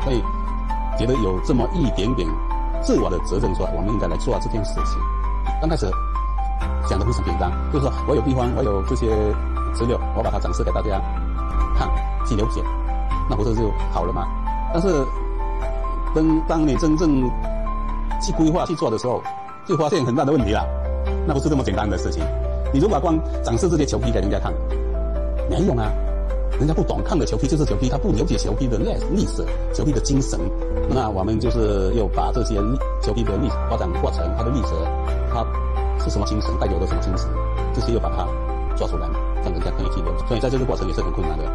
所以觉得有这么一点点自我的责任，说我们应该来做这件事情。刚开始想得非常简单，就是说我有地方，我有这些资料，我把它展示给大家看，去了解，那不是就好了吗？但是当你真正去规划去做的时候，就发现很大的问题了。那不是这么简单的事情。你如果光展示这些球皮给人家看，没用啊。人家不懂，看的球皮就是球皮，他不了解球皮的历史、球皮的精神。那我们就是要把这些球皮的历史发展过程、它的历史、它是什么精神，代表的什么精神，这些要把它做出来，让人家可以去了解。所以在这个过程也是很困难的。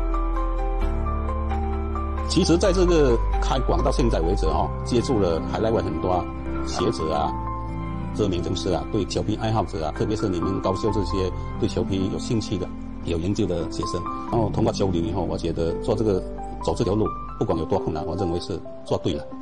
其实在这个开馆到现在为止接触了海内外很多学者啊、知名人士啊、对球皮爱好者啊，特别是你们高校这些对球皮有兴趣的、有研究的学生，然后通过交流以后，我觉得走这条路，不管有多困难，我认为是做对了。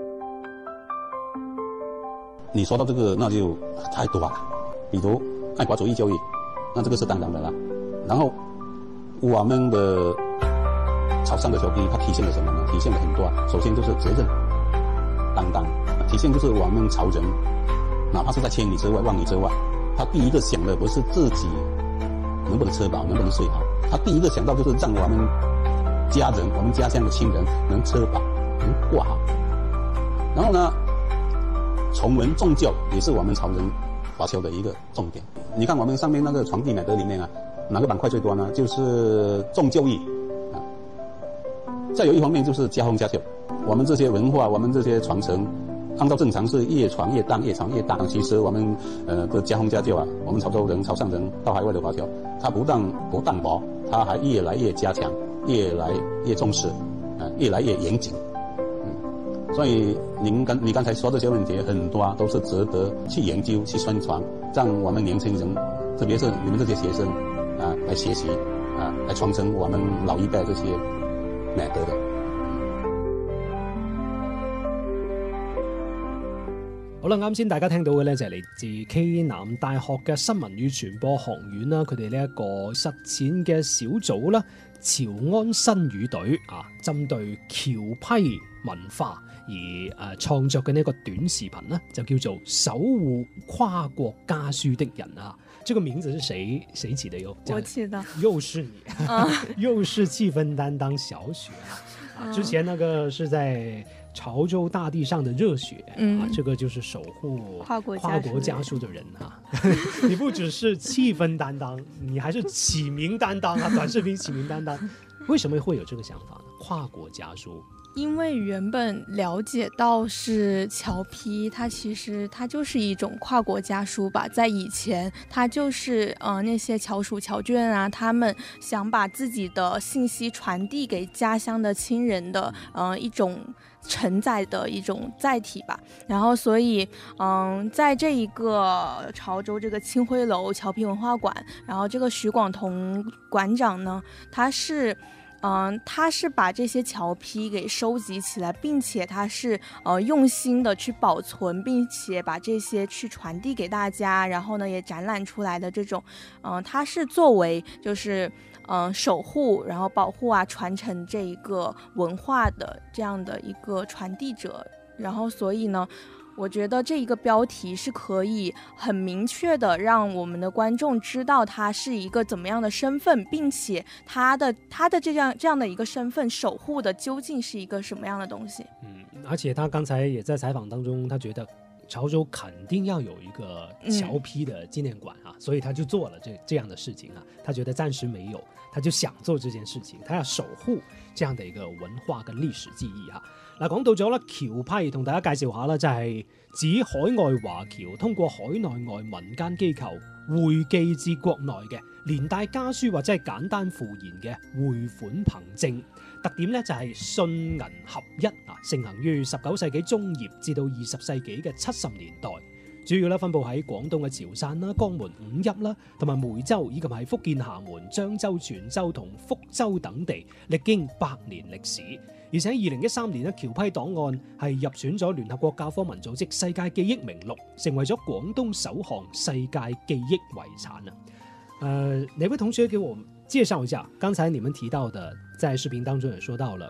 你说到这个，那就太多了，比如爱国主义教育，那这个是当然的了。然后我们的草上的球皮，它体现了什么呢？体现了很多。首先就是责任担当，体现就是我们潮人，哪怕是在千里之外、万里之外，他第一个想的不是自己能不能吃饱，能不能睡好，他第一个想到就是让我们家人、我们家乡的亲人能吃饱，能过好。然后呢，崇文重教也是我们潮人华侨的一个重点。你看我们上面那个传递美德里面啊，哪个板块最多呢？就是重教育啊。再有一方面就是家风家教，我们这些文化，我们这些传承，按照正常是越传越淡，越传越淡。其实我们的家风家教啊，我们潮州人、潮汕人到海外的华侨，它不但不淡薄，它还越来越加强，越来越重视，越来越严谨。所以你刚才说这些问题，很多都是值得去研究、去宣传，让我们年轻人，特别是你们这些学生来学习来传承我们老一代这些美德的。 好啦，啱先大家聽到嘅咧就係嚟自暨南大學嘅新聞與傳播學院啦，佢哋呢一個實踐嘅小組啦，潮安新語隊針對僑批文化而創作嘅呢個短視頻呢，就叫做守護跨國家書的人啊。這個名字是誰起的喲？ 我起的。 又是你，又是氣氛擔當小雪之前那個是在潮州大地上的熱血這個就是守護跨國家書的人你不只是氣氛擔當，你還是起名擔當短視頻起名擔當。為什麼會有這個想法呢？跨國家書， 因為原本了解到是僑批，它其實它就是一種跨國家書吧。在以前，它就是那些僑屬僑眷啊，他們想把自己的信息傳遞給家鄉的親人的一種承載的一種載體吧。然後所以在這一個潮州這個清暉樓僑批文化館，然後這個許廣同館長呢，他是把這些僑批給收集起來，並且他是用心的去保存，並且把這些去傳遞給大家，然後呢也展覽出來的這種他是作為就是守護然後保護傳承這一個文化的這樣的一個傳遞者。然後所以呢，我覺得這一個標題是可以很明確的讓我們的觀眾知道他是一個怎麼樣的身份，並且他的這樣的一個身份守護的究竟是一個什麼樣的東西。 而且他剛才也在採訪當中，他覺得潮州肯定要有一個僑批的紀念館所以他就做了這樣的事情他覺得暫時沒有，他就想做這件事情，他要守護這樣的一個文化跟歷史記憶嗱，講到咗啦，僑批同大家介紹下啦，就係指海外華僑通過海內外民間機構匯寄至國內嘅連帶家書或者係簡單附言嘅匯款憑證。特點咧就係信銀合一盛行於19世紀中葉至到20世紀嘅70年代。主要咧分佈喺廣東嘅潮汕啦、江門五邑啦，同埋梅州，以及係福建廈門、漳州、泉州同福州等地，歷經100年歷史。而且喺2013年咧，僑批檔案係入選咗聯合國教科文組織世界記憶名錄，成為咗廣東首項世界記憶遺產哪位同學給我介紹一下，剛才你們提到的，在視頻當中也說到了